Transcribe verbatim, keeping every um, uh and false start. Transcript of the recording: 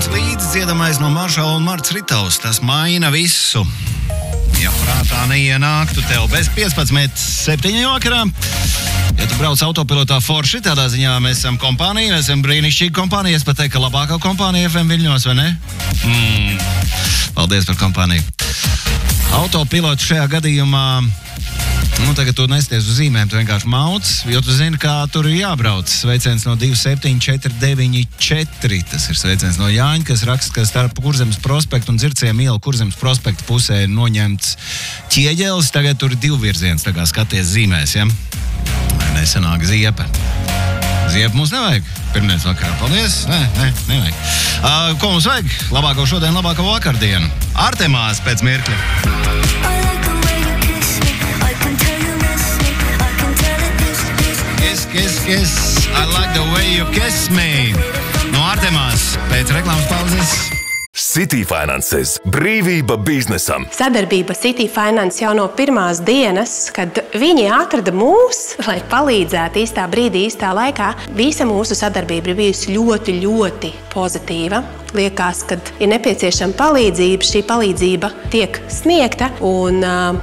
Ņemts līdzi dziedamais no Maršala un Marts Ritavs. Tas maina visu. Ja prātā neienāktu tev bez piecpadsmit septiņi vakarā. Ja tu brauc autopilotā forši, tādā ziņā mēs esam kompānija, mēs esam brīnišķīga kompānija. Es pat teiktu, ka labākā kompānija F M Viļņos, vai ne? Mm. Paldies par kompāniju. Autopilots šajā gadījumā, nu tagad tu nesties uz zīmēm, tu vienkārši mauc, jo tu zini, kā tur ir jābrauc. Sveiciens no divi septiņi četri deviņi četri. Tas ir sveiciens no Jāņa, kas raksta, ka starp Kurzemes prospektu un Dzirciem ielu Kurzemes prospektu pusē ir noņemts ķieģelis. Tagad tur ir divvirziens, tā kā skaties zīmēs, ja? Nesanāk ziepa. Ziepa mums nevajag. Pirmdienas vakarā. Paldies. Nē, nē, nevajag. Uh, ko mums vajag? Labāko šodien, labāko vakardienu. Artemās pēc mirkļa. Kiss, kiss, kiss. I like the way you kiss me. No Artemās pēc reklāmas pauzes. City Finances. Brīvība biznesam. Sadarbība City Finance jau no pirmās dienas, kad viņi atrada mūs, lai palīdzētu īstā brīdī, īstā laikā. Visa mūsu sadarbība ir bijusi ļoti, ļoti pozitīva. Liekas, kad ir nepieciešama palīdzība, šī palīdzība tiek sniegta, un uh,